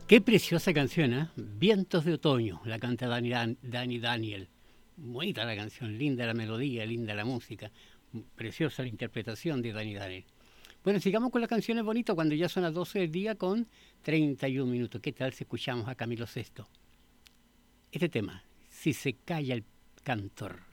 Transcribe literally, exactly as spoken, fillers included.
Qué preciosa canción, ¿eh? Vientos de otoño, la canta Dani, Dan- Dani Daniel. Bonita la canción, linda la melodía, linda la música, preciosa la interpretación de Dani Daniel. Bueno, sigamos con las canciones bonitas cuando ya son las doce del día con treinta y un minutos. ¿Qué tal si escuchamos a Camilo Sesto? Este tema, si se calla el cantor.